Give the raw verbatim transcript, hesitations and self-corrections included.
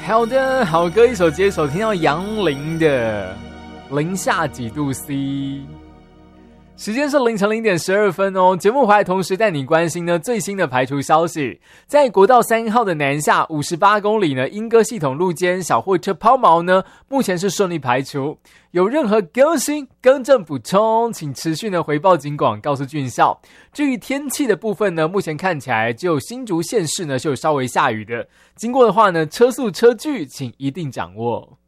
好的，好歌一首接一首，听到杨林的零下几度 C。时间是凌晨零点十二分哦。节目回来同时带你关心呢最新的排除消息，在国道三号的南下五十八公里呢，莺歌系统路肩小货车抛锚呢，目前是顺利排除。有任何更新更正补充，请持续呢回报警广，告诉俊孝。至于天气的部分呢，目前看起来只有新竹县市呢是有稍微下雨的，经过的话呢，车速车距请一定掌握。